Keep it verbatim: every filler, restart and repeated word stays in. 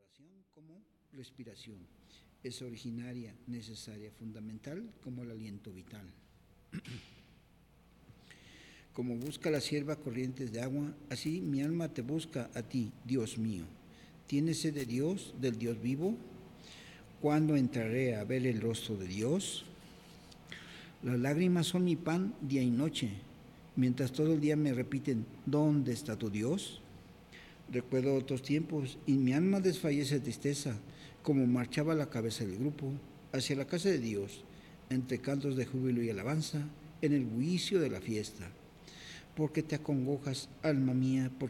oración como respiración. Es originaria, necesaria, fundamental como el aliento vital. Como busca la sierva corrientes de agua, así mi alma te busca a ti, Dios mío. ¿Tienes sed de Dios, del Dios vivo? ¿Cuándo entraré a ver el rostro de Dios? Las lágrimas son mi pan día y noche, mientras todo el día me repiten, ¿dónde está tu Dios? Recuerdo otros tiempos y mi alma desfallece de tristeza, como marchaba la cabeza del grupo hacia la casa de Dios, entre cantos de júbilo y alabanza, en el bullicio de la fiesta. ¿Por qué te acongojas, alma mía? ¿Por